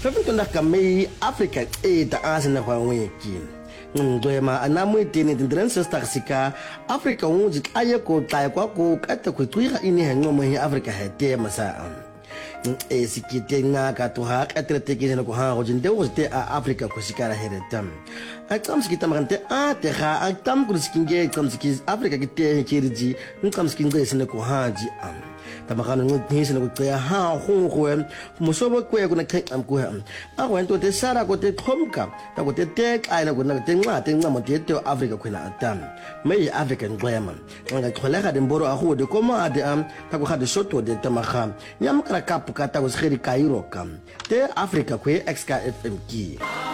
fefentona kamei Africa ta asina kwa wiki ngwema anamu tini tindren sestaksika Africa unji aye ko tlaya kwa ko kata ko tuiga ini hangomo hi Africa hete masa sikite nga ka to ha atletiki na ko ha go jinde go te a Africa ko sikara heretam akam sikita magante a te ha akam ko sikinge akam sikis Africa kite kiriji nkam sikinge sene ko haji tamakano ngisi na ko ya ha ho ko musobo ko ko na kai am ko a ko ento te sara ko te thomka ta ko te ai na ko na te nga te nga mo te Africa ko na atam me African glama nga khola ga de mboro a go de koma ade ta ko ga de soto de tamakha nyam kra kap ka ta ko skheri kairo kam te Africa ko XKFM ki